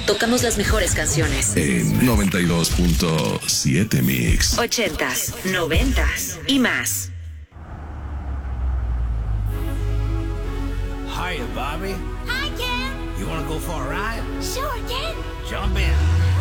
tocamos las mejores canciones. En 92.7 Mix. 80s, 90s y más. Hiya, Bobby. Hi, Ken. You want to go for a ride? Sure, Ken. Jump in.